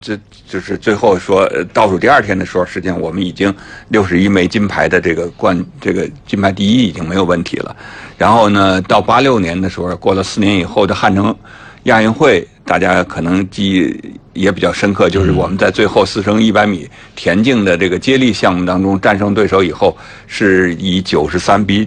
这就是最后说倒数第2天的时候，实际上我们已经61枚金牌的这个金牌第一已经没有问题了。然后呢，到86年的时候，过了4年以后的汉城亚运会，大家可能记忆也比较深刻，就是我们在最后4乘100米田径的这个接力项目当中战胜对手以后，是以94比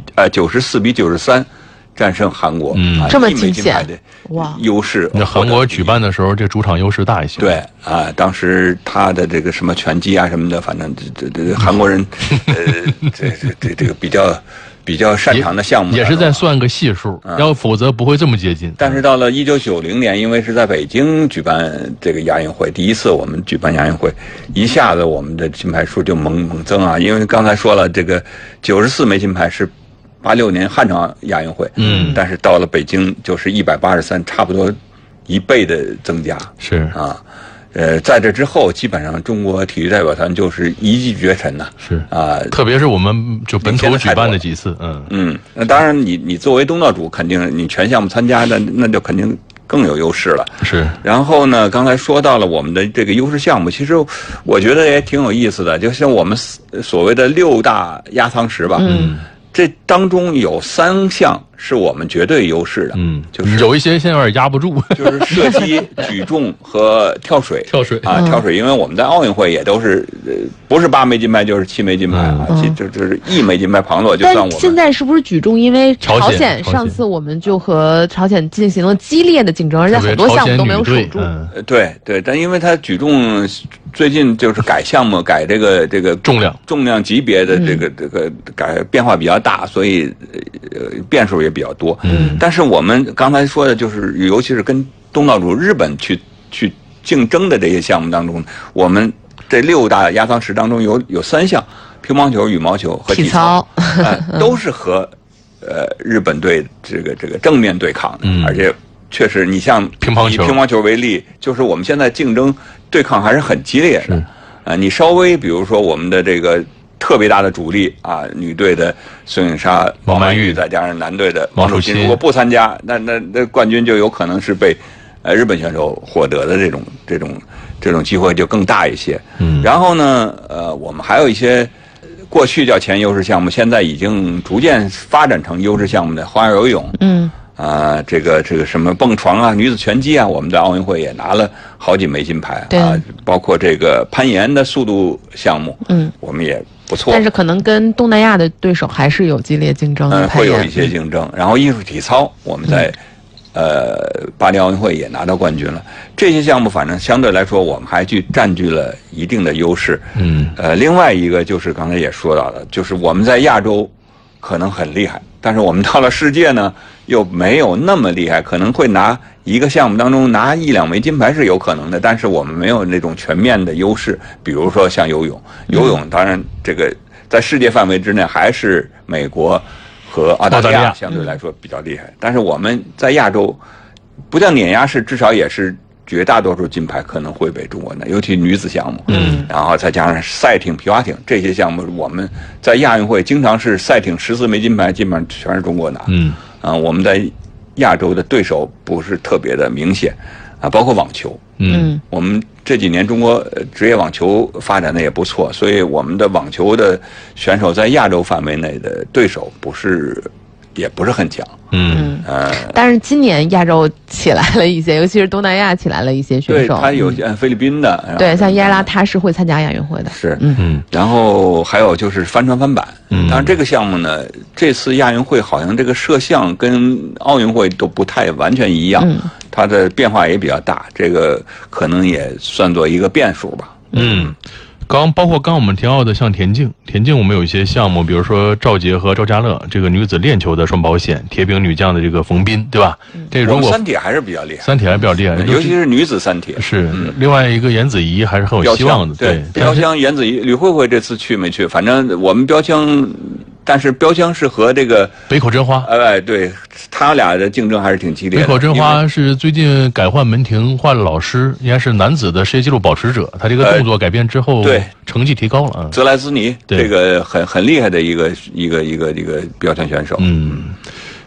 93战胜韩国， 这么惊险的优势。 那韩国举办的时时候，这主场优势大一些。 对啊，当时他的这个什么拳击啊什么的，反正这韩国人，这个比较擅长的项目， 也是在算个系数，要否则不会这么接近。 但是到了1990年，因为是在北京举办这个亚运会，第一次我们举办亚运会，一下子我们的金牌数就猛增啊！因为刚才说了，这个94枚金牌是86年汉城亚运会，但是到了北京就是183，差不多1倍的增加。 是啊，在这之后，基本上中国体育代表团就是一骑绝尘呐。 是啊，特别是我们就本土举办的几次， 那当然你作为东道主，肯定你全项目参加的，那就肯定更有优势了。 是。 然后呢，刚才说到了我们的这个优势项目，其实我觉得也挺有意思的，就像我们所谓的6大压舱石吧。这当中有3项是我们绝对优势的，就是有一些现在有点压不住， 就是射击、举重和跳水。跳水，因为我们在奥运会也都是，不是8枚金牌就是7枚金牌啊，就是1枚金牌旁落就算我们。 但现在是不是举重？因为朝鲜上次我们就和朝鲜进行了激烈的竞争，而且很多项目都没有守住。 对，但因为它举重最近就是改项目，改这个重量级别的这个改变化比较大，所以变数也比较多。但是我们刚才说的就是，尤其是跟东道主日本去竞争的这些项目当中，我们这6大压舱石当中有3项，乒乓球、羽毛球和体操，都是和日本队这个正面对抗的，而且确实，你像以乒乓球为例，就是我们现在竞争对抗还是很激烈的。你稍微比如说我们的这个特别大的主力啊，女队的孙颖莎、王曼玉，再加上男队的王楚钦，如果不参加，那冠军就有可能是被日本选手获得的这种机会就更大一些。然后呢，我们还有一些过去叫前优势项目，现在已经逐渐发展成优势项目的花样游泳。这个什么蹦床啊、女子拳击啊，我们在奥运会也拿了好几枚金牌啊，包括这个攀岩的速度项目，我们也不错。 但是可能跟东南亚的对手还是有激烈竞争的， 会有一些竞争。然后艺术体操，我们在巴黎奥运会也拿到冠军了。这些项目反正相对来说，我们还占据了一定的优势。另外一个就是刚才也说到的，就是我们在亚洲可能很厉害，但是我们到了世界呢，又没有那么厉害，可能会拿一个项目当中拿1-2枚金牌是有可能的，但是我们没有那种全面的优势。比如说像游泳当然这个在世界范围之内还是美国和澳大利亚相对来说比较厉害，但是我们在亚洲不叫碾压式，至少也是绝大多数金牌可能会被中国拿，尤其女子项目，然后再加上赛艇、皮划艇这些项目，我们在亚运会经常是赛艇14枚金牌，基本上全是中国拿。我们在亚洲的对手不是特别的明显啊，包括网球。我们这几年中国职业网球发展的也不错，所以我们的网球的选手在亚洲范围内的对手也不是很强。 但是今年亚洲起来了一些，尤其是东南亚起来了一些选手。 对，他有菲律宾的， 对，像耶拉他是会参加亚运会的。 是，然后还有就是帆船翻板。当然这个项目呢，这次亚运会好像这个摄像跟奥运会都不太完全一样，它的变化也比较大，这个可能也算作一个变数吧。 包括刚我们提到的像田径我们有一些项目，比如说赵洁和赵家乐这个女子链球的双保险，铁饼女将的这个冯彬，对吧？这如果三铁还是比较厉害， 尤其是女子三铁。 是，另外一个严子怡还是很有希望的。 对，标枪严子怡、吕慧慧这次去没去？反正我们标枪。但是标枪是和这个北口真花， 对，他俩的竞争还是挺激烈的。 北口真花是最近改换门庭，换了老师，应该是男子的世界纪录保持者。他这个动作改变之后， 对， 成绩提高了。 泽莱兹尼，这个很厉害的一个标枪选手。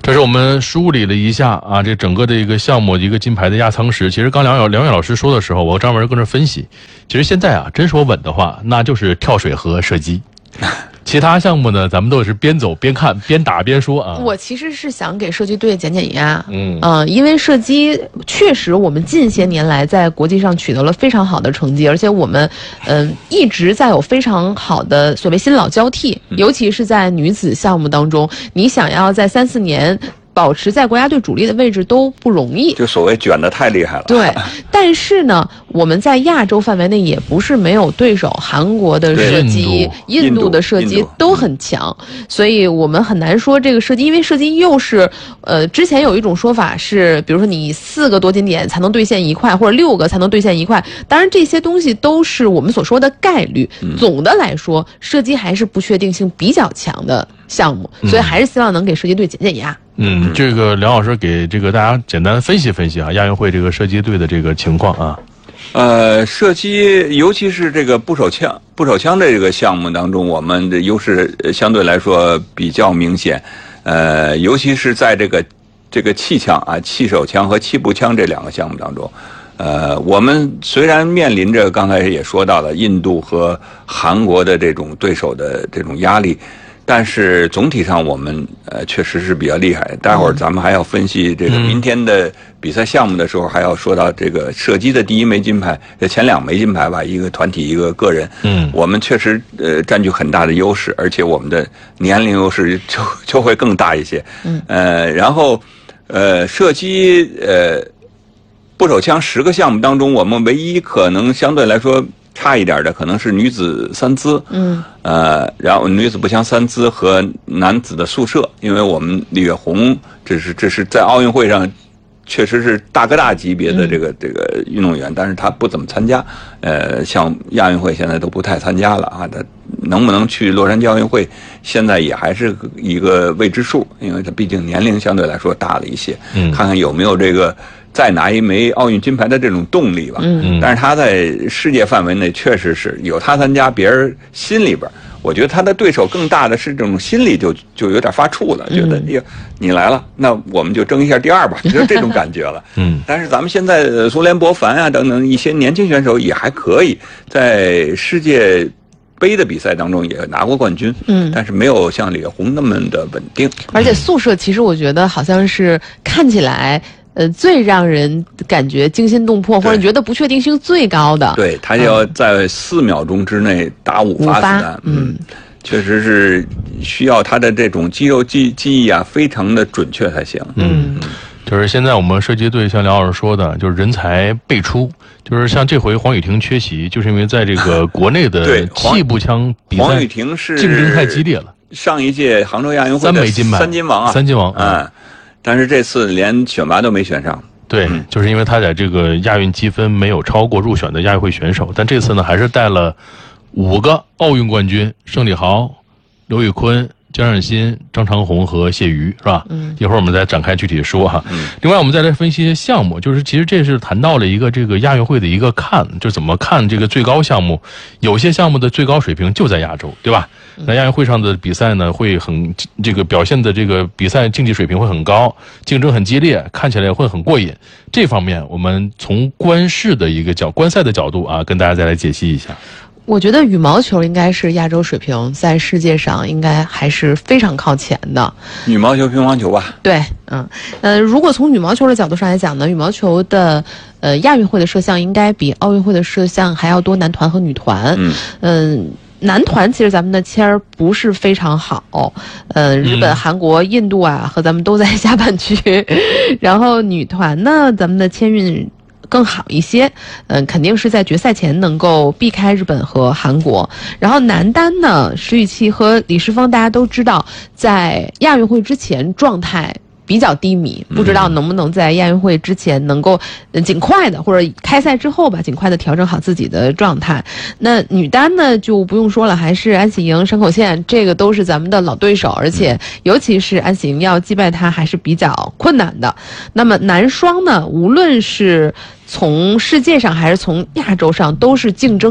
这是我们梳理了一下啊，这整个的一个项目一个金牌的压舱石。其实刚梁远老师说的时候，我和张文跟着分析，其实现在啊，真说稳的话，那就是跳水和射击。其他项目呢，咱们都是边走边看边打边说啊。 我其实是想给射击队减压，因为射击确实我们近些年来在国际上取得了非常好的成绩，而且我们一直在有非常好的所谓新老交替，尤其是在女子项目当中，你想要在3-4年保持在国家队主力的位置都不容易， 就所谓卷得太厉害了。 对，但是呢，我们在亚洲范围内也不是没有对手，韩国的射击、印度的射击都很强，所以我们很难说这个射击，因为射击又是之前有一种说法是，比如说你4个夺金点才能兑现1块，或者6个才能兑现1块，当然这些东西都是我们所说的概率。总的来说，射击还是不确定性比较强的项目，所以还是希望能给射击队减压。 这个梁老师给这个大家简单分析分析啊，亚运会这个射击队的这个情况啊。 射击，尤其是这个步手枪的这个项目当中，我们的优势相对来说比较明显。尤其是在这个气枪啊、气手枪和气步枪这2个项目当中，我们虽然面临着刚才也说到了印度和韩国的这种对手的这种压力。但是总体上我们确实是比较厉害。待会儿咱们还要分析这个明天的比赛项目的时候，还要说到这个射击的第1枚金牌，前2枚金牌吧，一个团体一个个人。我们确实占据很大的优势，而且我们的年龄优势就会更大一些。然后射击步手枪10个项目当中，我们唯一可能相对来说差一点的可能是女子3姿，然后女子步枪3姿和男子的速射，因为我们李跃宏这是在奥运会上确实是大哥大级别的这个运动员，但是他不怎么参加，像亚运会现在都不太参加了啊，他能不能去洛杉矶奥运会，现在也还是一个未知数，因为他毕竟年龄相对来说大了一些，看看有没有这个再拿1枚奥运金牌的这种动力吧。但是他在世界范围内确实是有他参加，别人心里边，我觉得他的对手更大的是这种心理就有点发怵了，觉得你来了，那我们就争一下第2吧，就是这种感觉了。但是咱们现在苏联博凡啊等等一些年轻选手也还可以，在世界杯的比赛当中也拿过冠军，但是没有像李跃宏那么的稳定。 而且速射其实我觉得好像是看起来最让人感觉惊心动魄，或者觉得不确定性最高的。 对，他要在4秒钟之内打5发子弹，确实是需要他的这种肌肉记忆啊，非常的准确才行。 就是现在我们射击队像梁老师说的，就是人才辈出，就是像这回黄雨婷缺席，就是因为在这个国内的气步枪比赛， 黄雨婷是竞争太激烈了。 上一届杭州亚运会 3枚金牌 3金王啊， 3金王但是这次连选拔都没选上。 对，就是因为他在这个亚运积分没有超过入选的亚运会选手，但这次呢还是带了5个奥运冠军：盛礼豪、刘宇坤、江冉鑫、张长虹和谢瑜，是吧？一会儿我们再展开具体说哈。另外我们再来分析一些项目，就是其实这是谈到了一个这个亚运会的一个就怎么看这个最高项目，有些项目的最高水平就在亚洲，对吧？那亚运会上的比赛呢，会这个表现的这个比赛竞技水平会很高，竞争很激烈，看起来会很过瘾。这方面我们从观赛的角度啊，跟大家再来解析一下。 我觉得羽毛球应该是亚洲水平在世界上应该还是非常靠前的。 羽毛球、乒乓球吧。 对，如果从羽毛球的角度上来讲呢，羽毛球的亚运会的摄像应该比奥运会的摄像还要多男团和女团。男团其实咱们的签儿不是非常好，日本、韩国、印度啊和咱们都在下半区，然后女团呢，咱们的签运更好一些，肯定是在决赛前能够避开日本和韩国。然后男单呢，石宇奇和李诗峰大家都知道，在亚运会之前状态比较低迷，不知道能不能在亚运会之前能够尽快的，或者开赛之后吧，尽快的调整好自己的状态。那女单呢就不用说了，还是安喜莹、山口茜，这个都是咱们的老对手，而且尤其是安喜莹要击败她还是比较困难的。那么男双呢，无论是从世界上还是从亚洲上，都是竞争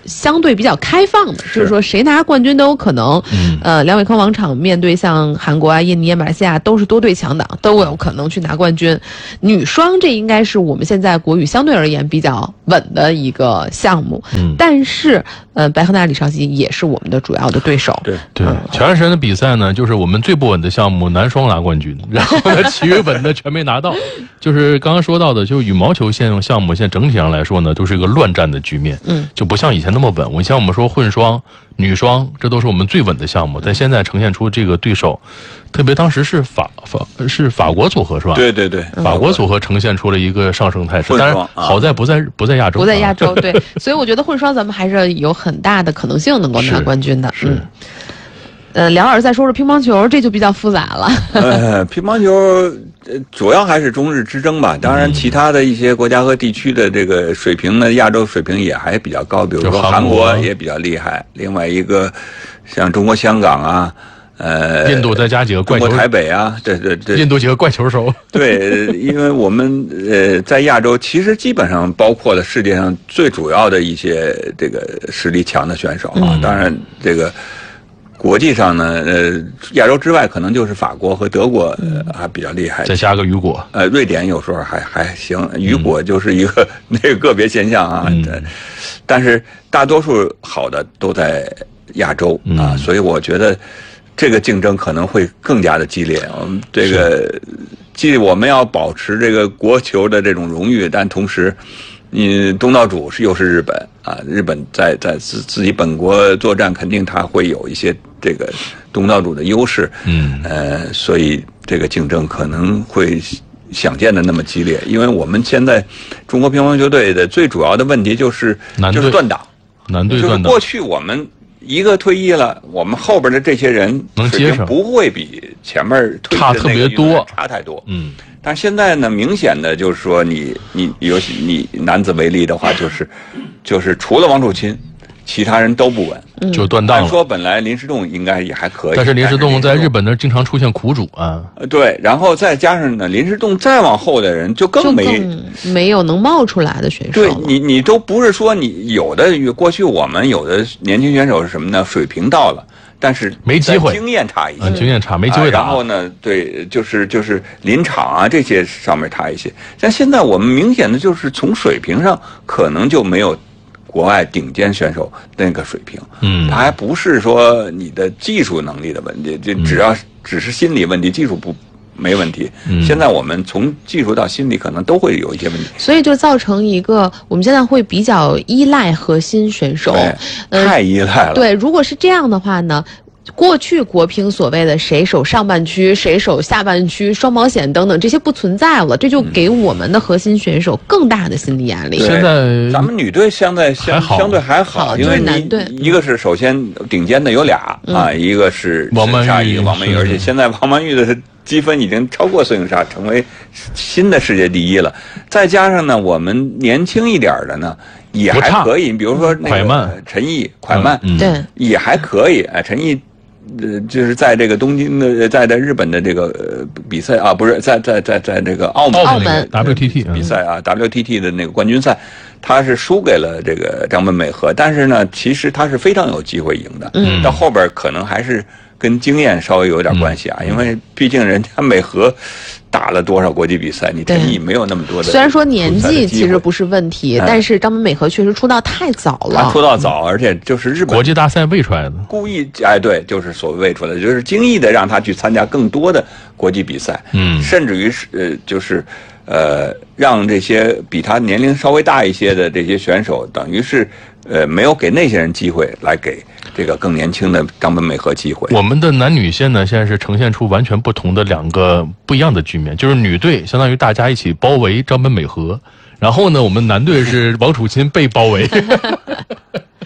相对比较开放的，就是说谁拿冠军都有可能。梁伟康王场面对像韩国啊、印尼、马来西亚都是多队强党，都有可能去拿冠军。女双这应该是我们现在国羽相对而言比较稳的一个项目。但是白鹤娜、李绍希也是我们的主要的对手。 对，前段时间的比赛呢，就是我们最不稳的项目男双拿冠军，然后呢，其余稳的全没拿到。就是刚刚说到的，就羽毛球项目现在整体上来说呢，都是一个乱战的局面，就不像以前那么稳。以前我们说混双、女双，这都是我们最稳的项目，但现在呈现出这个对手，特别当时是法国组合是吧？ 对， 法国组合呈现出了一个上升态势，当然好在不在亚洲， 不在亚洲，对，所以我觉得混双咱们还是有很大的可能性能够拿冠军的。梁老师再说说乒乓球，这就比较复杂了。 乒乓球主要还是中日之争吧，当然其他的一些国家和地区的这个水平呢，亚洲水平也还比较高，比如说韩国也比较厉害，另外一个像中国香港啊。 印度再加几个怪球， 中国台北啊，对， 印度几个怪球手。 对，因为我们在亚洲其实基本上包括了世界上最主要的一些这个实力强的选手啊。当然，这个国际上呢，亚洲之外可能就是法国和德国还比较厉害， 再加个雨果， 瑞典有时候还行，雨果就是一个那个个别现象啊。但是大多数好的都在亚洲啊，所以我觉得。这个竞争可能会更加的激烈。这个，既我们要保持这个国球的这种荣誉，但同时，东道主又是日本啊，日本在自己本国作战，肯定他会有一些这个东道主的优势。所以这个竞争可能会想见的那么激烈，因为我们现在中国乒乓球队的最主要的问题就是断档， 男队断档。 过去我们。一个退役了，我们后边的这些人水平不会比前面退役的那个差太多。但现在呢，明显的就是说，你尤其你男子为例的话，就是除了王楚钦，其他人都不稳， 就断档了。 按说本来林诗栋应该也还可以， 但是林诗栋在日本那经常出现苦主啊。 对，然后再加上呢，林诗栋再往后的人就更没有能冒出来的选手。 对你都不是说你有的过去我们有的年轻选手是什么呢？水平到了。但是没机会， 经验差一些， 经验差，没机会打。 然后呢，对，就是临场啊这些上面差一些。但现在我们明显的就是从水平上可能就没有国外顶尖选手那个水平。他还不是说你的技术能力的问题，就只是心理问题，技术没问题。现在我们从技术到心理可能都会有一些问题， 所以就造成一个我们现在会比较依赖核心选手， 太依赖了。 对，如果是这样的话呢？过去国乒所谓的谁守上半区谁守下半区双保险等等这些不存在了，这就给我们的核心选手更大的心理压力。 现在咱们女队相对还好，因为一个是首先顶尖的有俩啊，一个是王曼玉， 而且现在王曼玉的积分已经超过孙颖莎，成为新的世界第一了。再加上呢，我们年轻一点的呢也还可以，比如说那个陈毅、蒯曼， 对， 也还可以。陈毅。就是在这个东京的，在日本的这个比赛啊，不是在这个澳门 WTT 比赛啊，WTT 的那个冠军赛，他是输给了这个张本美和，但是呢，其实他是非常有机会赢的。到后边可能还是跟经验稍微有点关系啊，因为毕竟人家美和打了多少国际比赛，你陈毅没有那么多的。 虽然说年纪其实不是问题，但是张本美和确实出道太早了。 他出道早，而且就是日本国际大赛喂出来的， 故意对，就是所谓喂出来的，就是精意的让他去参加更多的国际比赛，甚至于就是让这些比他年龄稍微大一些的这些选手，等于是没有给那些人机会，来给这个更年轻的张本美和机会。 我们的男女线呢，现在是呈现出完全不同的两个不一样的局面，就是女队相当于大家一起包围张本美和，然后呢，我们男队是王楚钦被包围。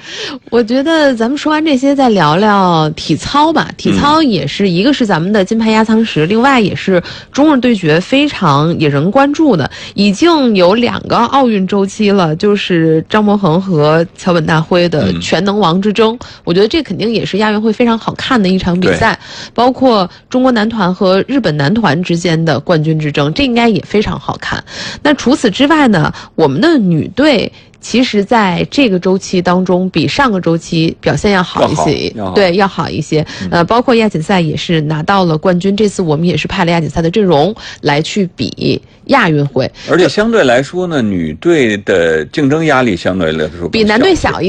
我觉得咱们说完这些，再聊聊体操吧。体操也是一个是咱们的金牌压舱石，另外也是中日对决非常引人关注的。已经有2个奥运周期了，就是张博恒和桥本大辉的全能王之争。我觉得这肯定也是亚运会非常好看的一场比赛，包括中国男团和日本男团之间的冠军之争，这应该也非常好看。那除此之外呢，我们的女队其实在这个周期当中比上个周期表现要好一些，对，要好一些。包括亚锦赛也是拿到了冠军，这次我们也是派了亚锦赛的阵容来去比亚运会。 而且相对来说呢，女队的竞争压力相对来说比男队小一些。